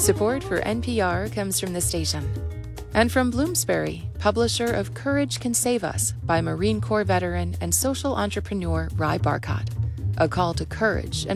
Support for NPR comes from the station and from Bloomsbury, publisher of Courage Can Save Us by Marine Corps veteran and social entrepreneur Ry Barcott. A call to courage and